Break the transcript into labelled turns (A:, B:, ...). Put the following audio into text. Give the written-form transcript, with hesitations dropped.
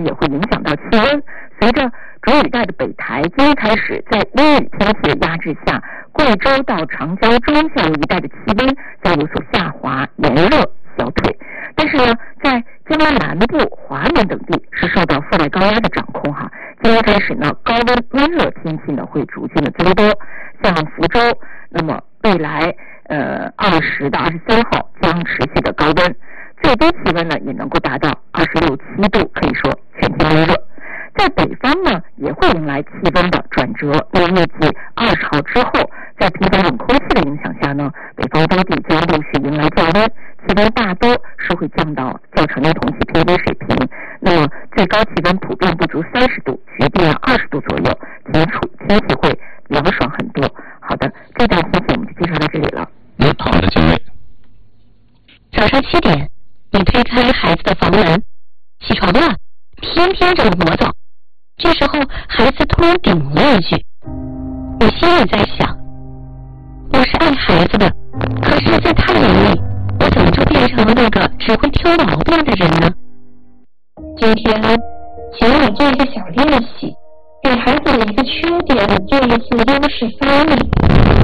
A: 也会影响到气温。随着主雨带的北抬，今天开始在阴雨天气的压制下，贵州到长江中下游一带的气温将有所下滑，炎热消退。但是呢，在江南南部、华南等地是受到副带高压的掌控哈。今天开始呢，高温温热天气呢会逐渐的增多。像福州，那么未来20到23号将持续的高温，最低气温呢也能够达到26、7度，可以说全天温热。在北方呢，也会迎来气温的转折，因为预计20号之后，在频繁冷空气的影响下呢，北方多地将陆续迎来降温，气温大多是会降到较常年同期偏低水平。那么最高气温普遍不足30度，局地20度左右，天气会凉爽很多。好的，这段天气我们就介绍到这里了。
B: 好的，景卫。
C: 早上7点，你推开孩子的房门，起床了，天天这么磨叨。这时候，孩子突然顶了一句，我心里在想，我是爱孩子的，可是在他眼里，我怎么就变成了那个只会挑毛病的人呢？今天，请你做一个小练习，给孩子一个缺点做一次优势翻译。